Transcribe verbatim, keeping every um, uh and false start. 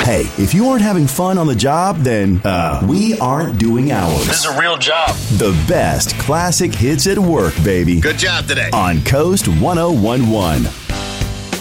Hey, if you aren't having fun on the job, then uh, we aren't doing ours. This is a real job. The best classic hits at work, baby. Good job today. On Coast ten eleven.